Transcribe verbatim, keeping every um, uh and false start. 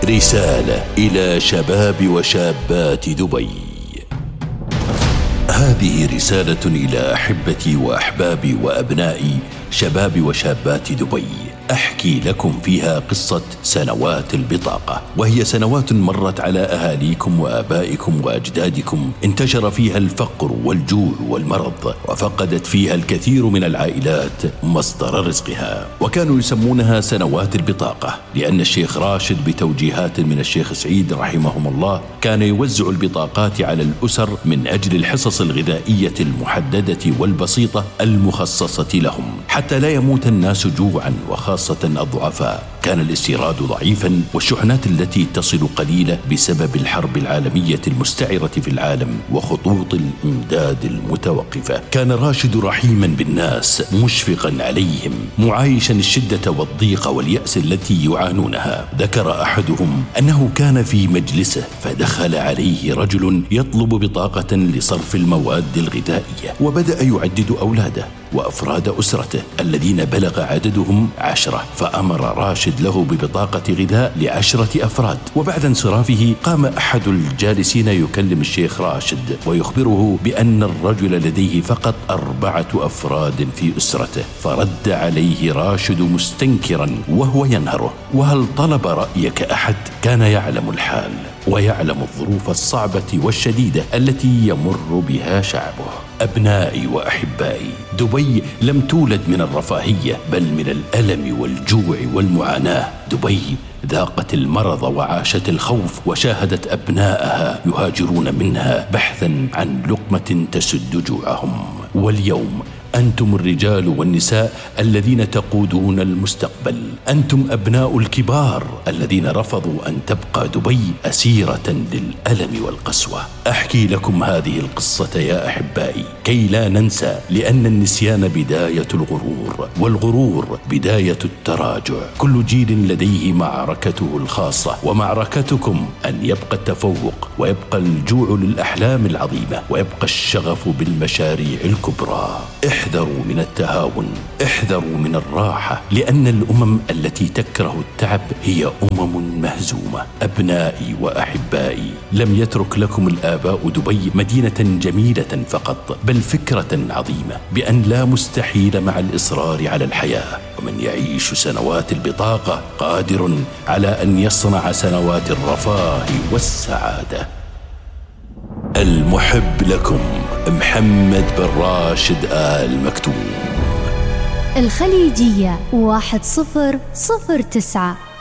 رسالة إلى شباب وشابات دبي. هذه رسالة إلى أحبتي وأحبابي وأبنائي شباب وشابات دبي، أحكي لكم فيها قصة سنوات البطاقة، وهي سنوات مرت على أهاليكم وآبائكم وأجدادكم انتشر فيها الفقر والجوع والمرض، وفقدت فيها الكثير من العائلات مصدر رزقها، وكانوا يسمونها سنوات البطاقة لأن الشيخ راشد بتوجيهات من الشيخ سعيد رحمهم الله كان يوزع البطاقات على الأسر من أجل الحصص الغذائية المحددة والبسيطة المخصصة لهم حتى لا يموت الناس جوعا، وخاصة خاصة الضعفاء. كان الاستيراد ضعيفا والشحنات التي تصل قليلة بسبب الحرب العالمية المستعرة في العالم وخطوط الإمداد المتوقفة. كان راشد رحيما بالناس مشفقا عليهم معايشا الشدة والضيق واليأس التي يعانونها. ذكر أحدهم أنه كان في مجلسه فدخل عليه رجل يطلب بطاقة لصرف المواد الغذائية، وبدأ يعدد أولاده وأفراد أسرته الذين بلغ عددهم عشرة، فأمر راشد له ببطاقة غذاء لعشرة أفراد. وبعد انصرافه قام أحد الجالسين يكلم الشيخ راشد ويخبره بأن الرجل لديه فقط أربعة أفراد في أسرته، فرد عليه راشد مستنكرا وهو ينهره: وهل طلب رأيك أحد؟ كان يعلم الحال ويعلم الظروف الصعبة والشديدة التي يمر بها شعبه. أبنائي وأحبائي، دبي لم تولد من الرفاهية بل من الألم والجوع والمعاناة. دبي ذاقت المرض وعاشت الخوف وشاهدت أبنائها يهاجرون منها بحثا عن لقمة تسد جوعهم. واليوم أنتم الرجال والنساء الذين تقودون المستقبل، أنتم أبناء الكبار الذين رفضوا أن تبقى دبي أسيرة للألم والقسوة. أحكي لكم هذه القصة يا أحبائي كي لا ننسى، لأن النسيان بداية الغرور، والغرور بداية التراجع. كل جيل لديه معركته الخاصة، ومعركتكم أن يبقى التفوق ويبقى الجوع للأحلام العظيمة ويبقى الشغف بالمشاريع الكبرى. احذروا من التهاون، احذروا من الراحة، لأن الأمم التي تكره التعب هي أمم مهزومة. أبنائي وأحبائي، لم يترك لكم الآباء دبي مدينة جميلة فقط، بل فكرة عظيمة بأن لا مستحيل مع الإصرار على الحياة. ومن يعيش سنوات البطاقة قادر على أن يصنع سنوات الرفاه والسعادة. المحب لكم محمد بن راشد آل مكتوم. الخليجية واحد صفر صفر تسعة.